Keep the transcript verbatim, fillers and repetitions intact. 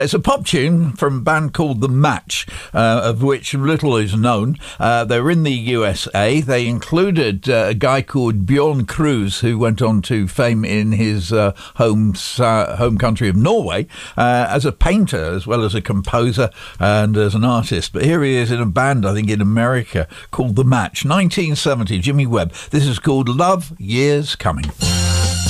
It's a pop tune from a band called The Match, uh, of which little is known. Uh, they're in the U S A. They included uh, a guy called Bjorn Cruz, who went on to fame in his uh, home uh, home country of Norway uh, as a painter as well as a composer and as an artist. But here he is in a band, I think, in America called The Match. nineteen seventy, Jimmy Webb. This is called Love Years Coming.